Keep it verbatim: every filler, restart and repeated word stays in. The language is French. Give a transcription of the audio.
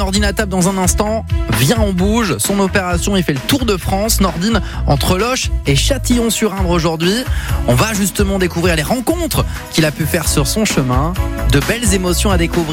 Nordine à table dans un instant. Viens, on bouge. Son opération, il fait le tour de France. Nordine entre Loches et Châtillon-sur-Indre aujourd'hui. On va justement découvrir les rencontres qu'il a pu faire sur son chemin. De belles émotions à découvrir.